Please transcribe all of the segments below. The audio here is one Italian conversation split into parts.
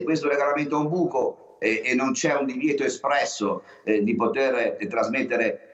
questo regolamento ha un buco e non c'è un divieto espresso di poter trasmettere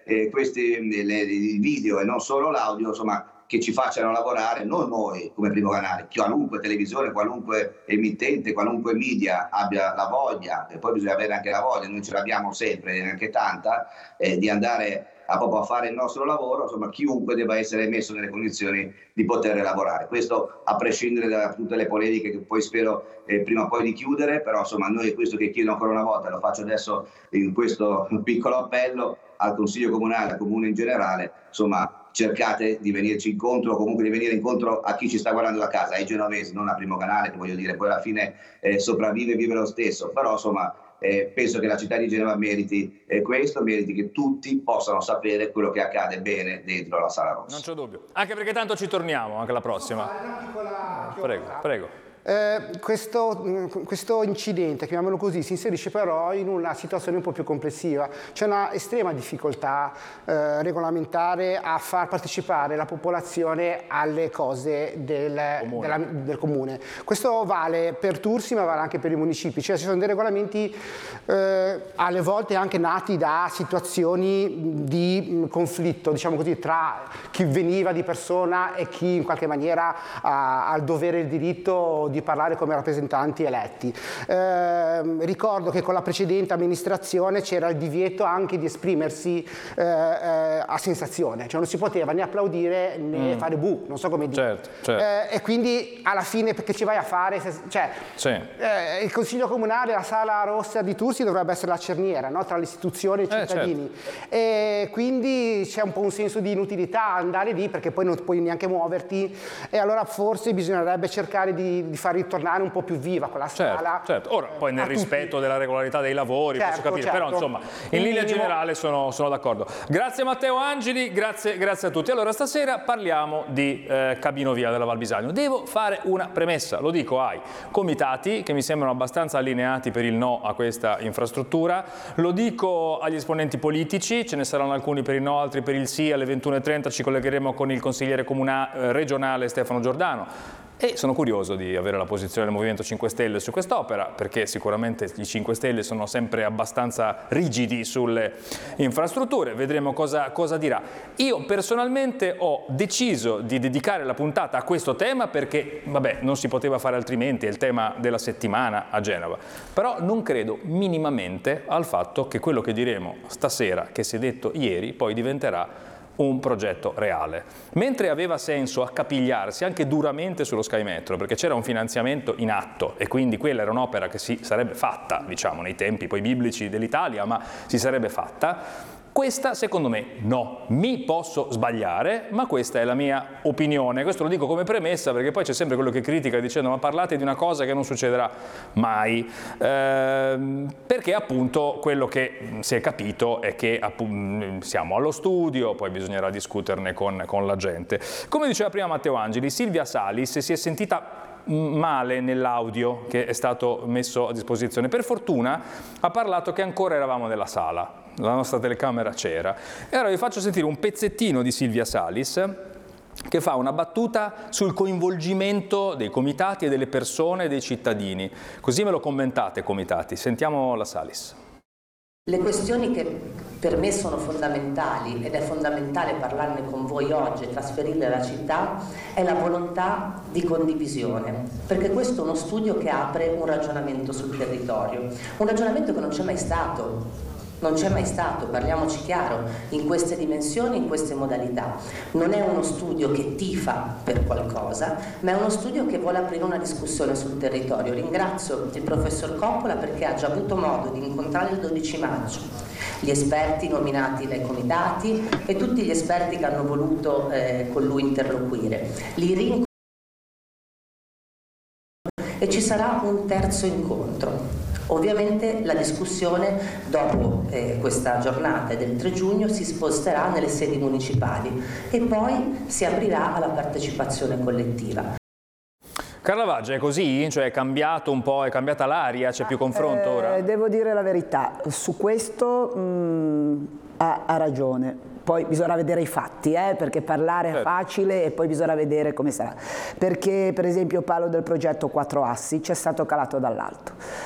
i video e non solo l'audio, insomma, che ci facciano lavorare, non noi come Primo Canale, qualunque televisione, qualunque emittente, qualunque media abbia la voglia, e poi bisogna avere anche la voglia, noi ce l'abbiamo sempre, neanche tanta, di andare proprio a fare il nostro lavoro, insomma chiunque debba essere messo nelle condizioni di poter lavorare. Questo a prescindere da tutte le polemiche che poi spero prima o poi di chiudere, però insomma noi questo che chiedo ancora una volta, lo faccio adesso in questo piccolo appello al Consiglio Comunale, al Comune in generale, insomma cercate di venirci incontro, o comunque di venire incontro a chi ci sta guardando da casa, ai genovesi, non a Primo Canale, che voglio dire, poi alla fine sopravvive e vive lo stesso, però insomma penso che la città di Genova meriti questo, meriti che tutti possano sapere quello che accade bene dentro la Sala Rossa. Non c'è dubbio, anche perché tanto ci torniamo anche la prossima. Prego, prego. Questo incidente, chiamiamolo così, si inserisce però in una situazione un po' più complessiva. C'è una estrema difficoltà regolamentare a far partecipare la popolazione alle cose del comune. Questo vale per Tursi ma vale anche per i municipi, cioè ci sono dei regolamenti alle volte anche nati da situazioni di conflitto, diciamo così, tra chi veniva di persona e chi in qualche maniera ha il dovere e il diritto di parlare come rappresentanti eletti. Ricordo che con la precedente amministrazione c'era il divieto anche di esprimersi a sensazione, cioè non si poteva né applaudire né fare bu, non so come dire. Certo. E quindi alla fine che ci vai a fare? Il Consiglio Comunale, la Sala Rossa di Tursi dovrebbe essere la cerniera, no? Tra le istituzioni e i cittadini. Certo. E quindi c'è un po' un senso di inutilità andare lì perché poi non puoi neanche muoverti, e allora forse bisognerebbe cercare di far ritornare un po' più viva quella sala. Certo. Ora poi nel rispetto della regolarità dei lavori, posso capire, però insomma in linea generale sono d'accordo. Grazie Matteo Angeli, grazie a tutti. Allora stasera parliamo di Cabinovia della Val Bisagno. Devo fare una premessa, lo dico ai comitati che mi sembrano abbastanza allineati per il no a questa infrastruttura, lo dico agli esponenti politici, ce ne saranno alcuni per il no, altri per il sì. Alle 21:30 ci collegheremo con il consigliere regionale Stefano Giordano. E sono curioso di avere la posizione del Movimento 5 Stelle su quest'opera, perché sicuramente i 5 Stelle sono sempre abbastanza rigidi sulle infrastrutture, vedremo cosa dirà. Io personalmente ho deciso di dedicare la puntata a questo tema perché, vabbè, non si poteva fare altrimenti, è il tema della settimana a Genova, però non credo minimamente al fatto che quello che diremo stasera, che si è detto ieri, poi diventerà un progetto reale. Mentre aveva senso accapigliarsi anche duramente sullo Sky Metro, perché c'era un finanziamento in atto e quindi quella era un'opera che si sarebbe fatta, diciamo, nei tempi poi biblici dell'Italia, ma si sarebbe fatta. Questa secondo me no, mi posso sbagliare, ma questa è la mia opinione. Questo lo dico come premessa perché poi c'è sempre quello che critica dicendo ma parlate di una cosa che non succederà mai, perché appunto quello che si è capito è che siamo allo studio, poi bisognerà discuterne con la gente. Come diceva prima Matteo Angeli, Silvia Salis si è sentita male nell'audio che è stato messo a disposizione. Per fortuna ha parlato che ancora eravamo nella sala, la nostra telecamera c'era. E allora vi faccio sentire un pezzettino di Silvia Salis che fa una battuta sul coinvolgimento dei comitati e delle persone, dei cittadini. Così me lo commentate, comitati. Sentiamo la Salis. Le questioni che per me sono fondamentali, ed è fondamentale parlarne con voi oggi e trasferirle alla città, è la volontà di condivisione, perché questo è uno studio che apre un ragionamento sul territorio, un ragionamento che non c'è mai stato. Non c'è mai stato, parliamoci chiaro, in queste dimensioni, in queste modalità. Non è uno studio che tifa per qualcosa, ma è uno studio che vuole aprire una discussione sul territorio. Ringrazio il professor Coppola perché ha già avuto modo di incontrare il 12 maggio gli esperti nominati dai comitati e tutti gli esperti che hanno voluto con lui interloquire. E ci sarà un terzo incontro. Ovviamente la discussione dopo questa giornata del 3 giugno si sposterà nelle sedi municipali e poi si aprirà alla partecipazione collettiva. Carla Vaggia, è così? Cioè è cambiato un po', è cambiata l'aria, c'è più confronto ora? Devo dire la verità, su questo ha ragione. poi bisogna vedere i fatti, perché parlare è facile e poi bisogna vedere come sarà. Perché per esempio parlo del progetto 4 assi, c'è stato calato dall'alto.